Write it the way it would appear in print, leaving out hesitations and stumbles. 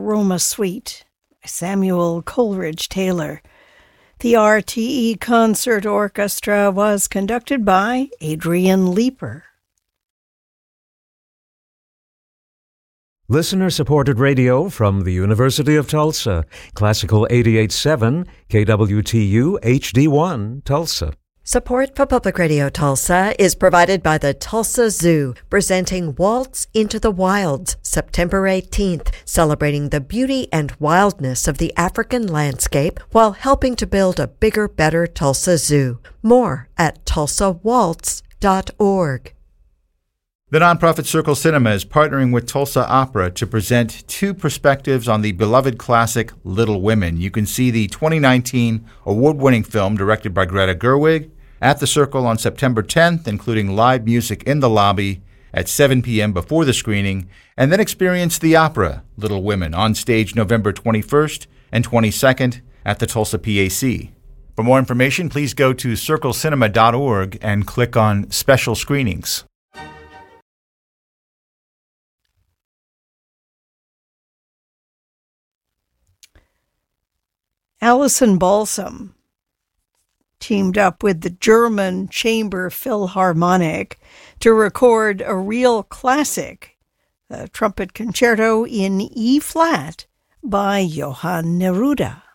Roma Suite by Samuel Coleridge Taylor. The RTE Concert Orchestra was conducted by Adrian Leeper. Listener-supported radio from the University of Tulsa. Classical 88.7, KWTU HD1, Tulsa. Support for Public Radio Tulsa is provided by the Tulsa Zoo, presenting Waltz into the Wilds, September 18th, celebrating the beauty and wildness of the African landscape while helping to build a bigger, better Tulsa Zoo. More at tulsawaltz.org. The nonprofit Circle Cinema is partnering with Tulsa Opera to present two perspectives on the beloved classic Little Women. You can see the 2019 award-winning film directed by Greta Gerwig at the Circle on September 10th, including live music in the lobby at 7 p.m. before the screening, and then experience the opera Little Women on stage November 21st and 22nd at the Tulsa PAC. For more information, please go to circlecinema.org and click on Special Screenings. Alison Balsam teamed up with the German Chamber Philharmonic to record a real classic, the Trumpet Concerto in E-flat by Johann Neruda.